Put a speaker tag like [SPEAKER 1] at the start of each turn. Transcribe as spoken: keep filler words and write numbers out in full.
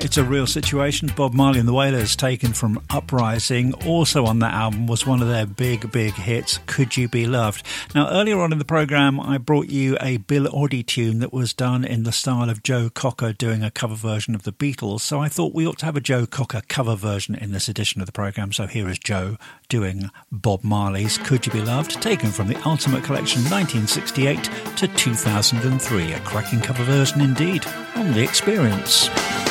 [SPEAKER 1] It's a Real Situation. Bob Marley and the Wailers, taken from Uprising. Also on that album was one of their big, big hits, Could You Be Loved. Now, earlier on in the programme, I brought you a Bill Oddie tune that was done in the style of Joe Cocker doing a cover version of the Beatles. So I thought we ought to have a Joe Cocker cover version in this edition of the programme. So here is Joe doing Bob Marley's Could You Be Loved, taken from the Ultimate Collection nineteen sixty-eight to two thousand three. A cracking cover version indeed on The Experience.